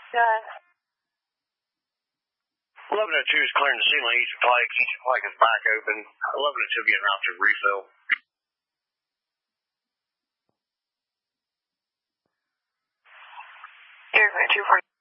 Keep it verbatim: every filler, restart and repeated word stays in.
Done. eleven oh two is clearing the ceiling. East Pike. East Pike is back open. eleven oh two getting out to refill. Air two forty.